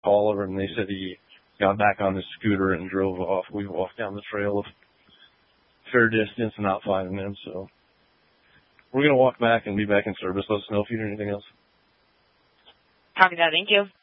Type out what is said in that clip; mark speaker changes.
Speaker 1: caller, and they said he got back on his scooter and drove off. We walked down the trail a fair distance and not finding him, so we're going to walk back and be back in service. Let us know if you need anything else.
Speaker 2: Copy that. Thank you.